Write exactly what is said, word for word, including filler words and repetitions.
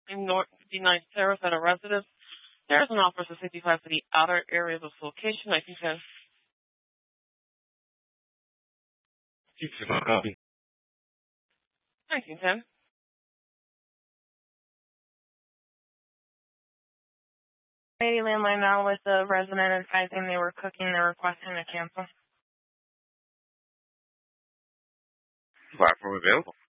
in North fifty-nine Terrace at a residence. There is an officer fifty-five for the outer areas of location. I think that's Copy. nineteen ten. Lady landline now with the resident advising they were cooking. They're requesting to cancel. Platform available.